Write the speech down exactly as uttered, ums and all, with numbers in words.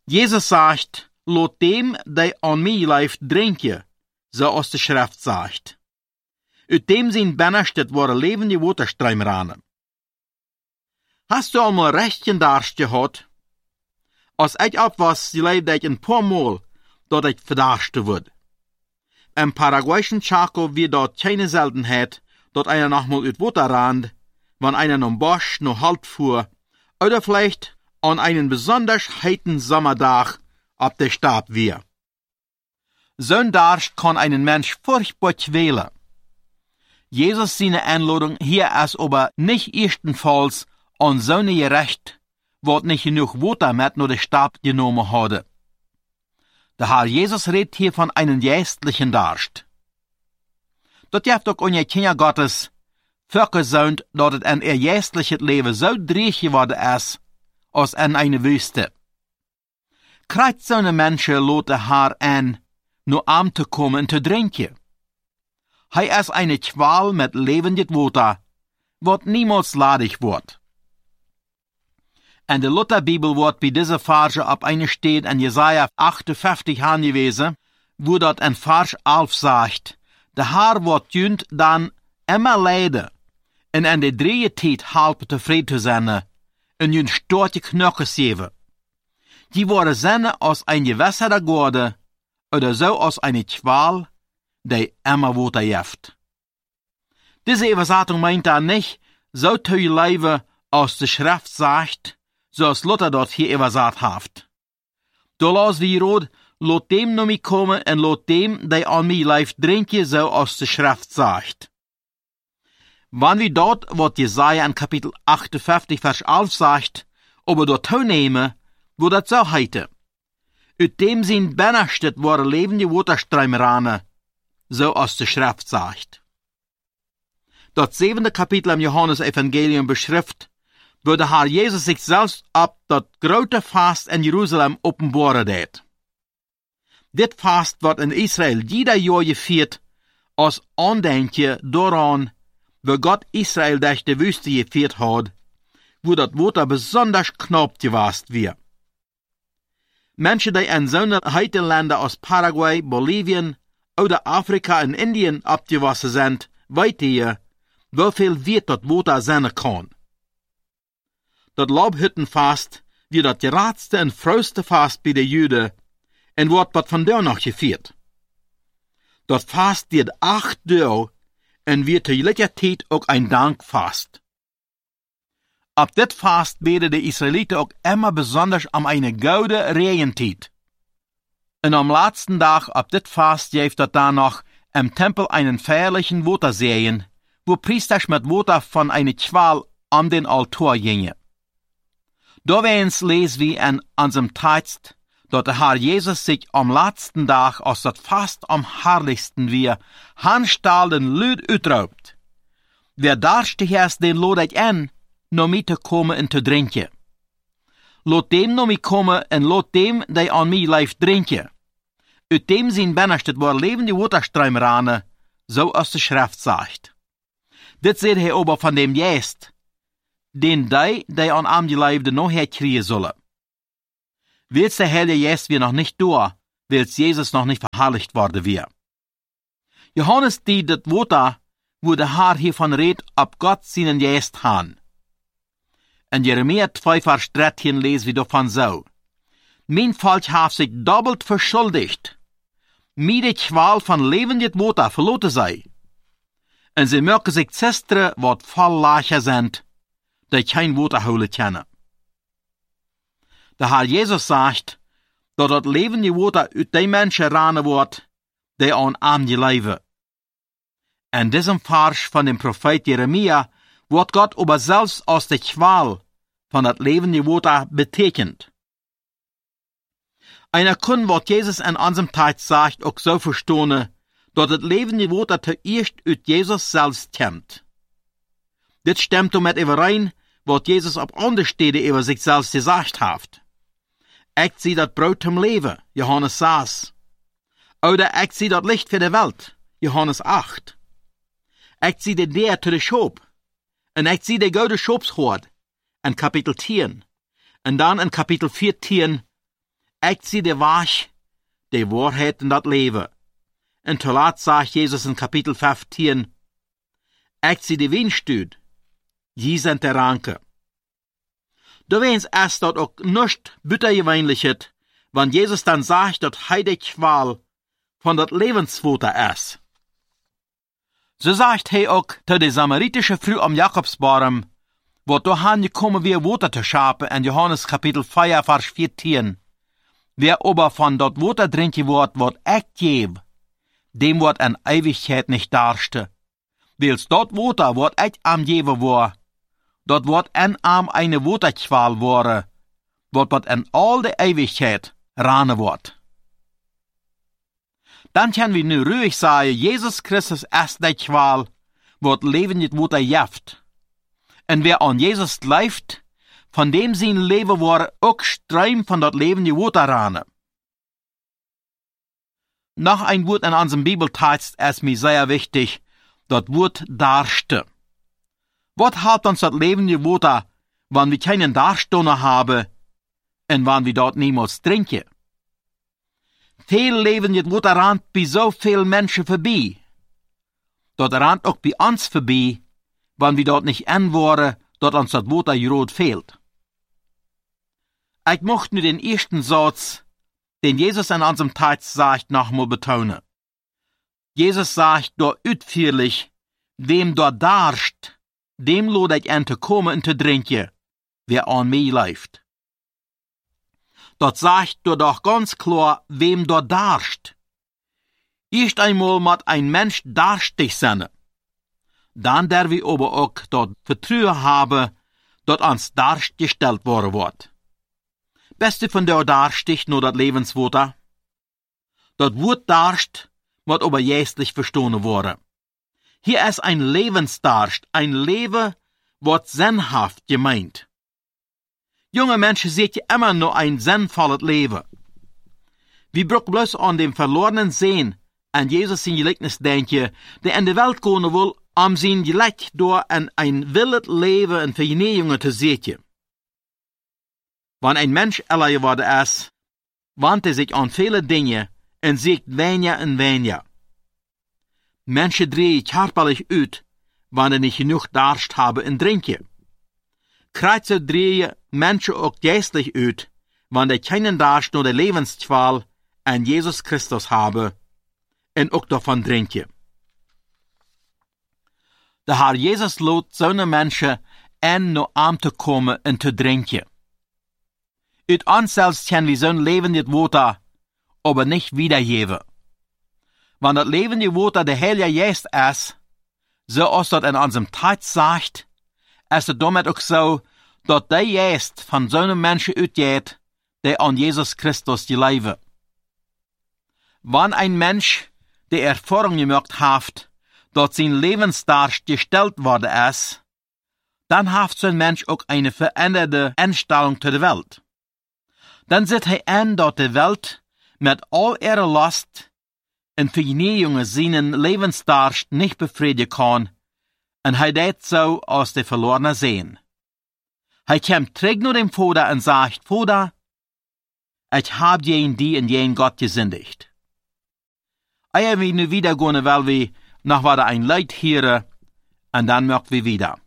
Jesus sagt, lot dem, der an mij leeft, drinken, so als de Schrift sagt. Uit dem zijn binnenstet worden levende waterströmranen. Hast du einmal rechtchen darst gehad? Als ich etwas leid ich ein paar Mal, dat ich verdarschte wird. Im paraguayischen Chaco wird dort keine Seltenheit, dat einer nochmal uit Water rand, wenn einer am Bosch noch halt fuhr, oder vielleicht an einen besonders heiten Sommertag ab der Stab wir. So'n Darst kann einen Mensch furchtbar quälen. Jesus seine Einladung hier ist aber nicht erstenfalls an seine Gerecht, wat nicht genug Water mit nur der Stab genommen hatte. Der Herr Jesus redet hier von einem geistlichen Darst. Dat heeft ook an je Kinder Gottes vergesund, dat het in ihr geistliches Leben so dreig geworden ist, als in eine Wüste. Krijgt zo'n Menschen lot der Herr an, nur arm zu kommen und zu trinken. Hij ist eine Qual mit lebendig Water, wat niemals ladig wird. In der Lutherbibel wird bei dieser Verse ab eine steht in Jesaja achtundfünfzig angewiesen, wo dort in Vers elf sagt, der Herr wird jünd dann immer leiden, en in der drieën tijd halb tevreden te zijn, en jünd stortje knokkes geven. Die worden zijn als een gewässerter Gorde, oder so als eine Qual, die immer Water jeft. Diese Übersetzung meint er nicht, so zu leben, als die Schrift sagt, so als Luther dort hier übersetzt hat. Da las wie rot, lot dem noch mich kommen en lot dem, die an mich leeft, drinken, so als die Schrift sagt. Wann wir dort, wat Jesaja in Kapitel achtundfünfzig, Vers elf sagt, aber dort nehmen, wo das so heite. Uit dem sind binnenstet worden levende Waterströmranen, so als die Schrift sagt. Das siebente Kapitel im Johannes-Evangelium beschrift, wo der Herr Jesus sich selbst ab das große Fast in Jerusalem offenbaren deed. Dit Fast wird in Israel jeder Jahr gefeiert, als Andenkje daran, wo Gott Israel durch die Wüste geführt hat, wo das Water besonders knapp gewast wird. Menschen, die in so heiten Länder als Paraguay, Bolivien oder Afrika und Indien abgewassen sind, weten hier, wie viel wird das Water sein kann. Das Laubhüttenfast wird das geradste und früheste Fast bei den Juden und wird was von da noch gefeiert. Das Fast wird acht Tage und wird zu jeder Zeit auch ein Dankfast. Ab dit Fast beten die Israeliten auch immer besonders am eine gute Regentijd. Und am letzten Tag ab dit Fast gibt es dann noch im Tempel einen feierlichen Waterseen, wo Priesters mit Water von einer Qual an den Altar gingen. Da wens lesen wir in unserem Text, dass der Herr Jesus sich am letzten Tag, als das Fast am herrlichsten wir, handstahlen Lüd utraubt. Wer darstig ist, den lod ich an, noch mit zu kommen und zu trinken. Lot dem noch mit kommen und lot dem, der an mich leeft, trinken. Uit dem zijn binnenstet waar levende Waterströmranen, so als de Schrift sagt. Dit zegt hij aber von dem Geist, den die, die an am geleefde noch herkriegen sollen. Willst der Heilige Geist wir noch nicht da, willst Jesus noch nicht verherrlicht worden wir. Johannes die das Water, wo der Herr hiervon redet, ab Gott seinen Geist han. In Jeremia zwei Vers dreizehn lesen wir davon so. Mein Volk hat sich doppelt verschuldigt. Mir die Qual von lebendig Water verloten sei. Und sie merken sich zestere, wat voll Lacher sind, die kein Water holen können. Der Herr Jesus sagt, dass das lebendige Water uit die Menschen ranen wird, die an arm leben. In diesem Vers von dem Prophet Jeremia wird Gott aber selbst aus der Qual von das lebende Water betekent. Einer kann, was Jesus in unserem Text sagt, auch so verstehen, dass das lebende Water zuerst aus Jesus selbst kommt. Das stimmt damit überein, was Jesus auf andere Stelle über sich selbst gesagt hat. Ich sehe das Brot zum Leben, Johannes sechs. Oder ich sehe das Licht für die Welt, Johannes acht. Ich sehe die Deur zu der Schop. Und ich sehe die gute Schopshort, in Kapitel zehn. Und dann in Kapitel vierzehn, ich zie de Weg, de Wahrheit en dat Leben. En te laat sagt Jesus in Kapitel fünfzehn, ich zie de Windstuud, je sind der Ranke. Du wens erst dort auch nicht bittergewöhnlich het, wenn Jesus dann sagt, dass heide Qual von dat Lebensfutter ist. So sagt he auch zu de samaritische Frau am Jakobsbaum, wo dahin gekommen wir Water zu schapen in Johannes Kapitel vier, Vers vierzehn. Wer aber von dort Water trinken wird, wird echt geben, dem wird an Ewigkeit nicht darste. Weils dort Water wird echt am geben war, dort wird en am eine Waterqual worden, wird wat an all de Ewigkeit rane wird. Dann können wir nu ruhig sagen, Jesus Christus ist die Qual, wird Leben nicht Water jaft. Und wer an Jesus läuft, von dem sein Leben war auch Streim von dort Leben die Water rane. Noch ein Wort in unserem Bibeltext ist mir sehr wichtig, das Wort Darste. Was halt uns das Leben die Water, wenn wir keinen Darstoner haben und wenn wir dort niemals trinken? Viel Leben die Water rannt bei so vielen Menschen vorbei. Dort rannt auch bei uns vorbei, wenn wir dort nicht anwaren, dort uns das Water rot fehlt. Ich möchte nur den ersten Satz, den Jesus in unserem Text sagt, nochmal betonen. Jesus sagt dort utführlich, wem dort darst, dem lod ich an zu kommen und zu trinken, wer an mich läuft. Dort sagt dort doch ganz klar, wem dort darst. Erst einmal mat ein Mensch darstig sein. Dann der wir aber auch dort Vertrauen haben, dort ans Darst gestellt worden wird. Beste von der Darstig nur dat Lebenswater. Dort Wort Darst wird aber jästlich verstanden worden. Hier ist ein Lebensdarst, ein Leben, wird sinnhaft gemeint. Junge Menschen seht ihr immer nur ein sinnvolles Leben. Wir brauchen bloß an dem verlorenen Sehen, an Jesus in Gleichnis denken, der in die Welt kommen will, um sein Gleich durch an ein wildes Leben in Vergenehmungen zu sehen. Wenn ein Mensch älter geworden ist, wandt er sich an viele Dinge und sieht weniger und weniger. Menschen drehen körperlich uit, wenn er nicht genug Darst haben und trinken. Kreuzer drehen Menschen auch geistlich uit, wenn er keinen Darst nur der Lebensqual an Jesus Christus habe und auch davon trinken. Der Herr Jesus lädt so eine Menschen an, nur arm zu kommen und zu trinken. Uit uns selbst können wir so ein lebendes Water, aber nicht wiedergeben. Wenn das lebende Water der Heilige Geist ist, so ist das in unserem Text sagt, ist es damit auch so, dass der Geist von so einem Menschen ausgeht, der an Jesus Christus glaubt. Wenn ein Mensch die Erfahrung gemacht hat, dass sein Lebensdarst gestellt worden ist, dann hat so ein Mensch auch eine veränderte Einstellung zu der Welt. Dann sieht er an, dass die Welt mit all ihrer Last und Vergnügungen seinen Lebensdarst nicht befriedigen kann, und er tät so aus der verlorenen sehen. Er kommt zurück nur dem Vater und sagt, Vater, ich hab jen die und jen Gott gesündigt. Eier wir nu wieder gehen, weil wir noch wieder ein Leid hören, und dann möchten wir wieder.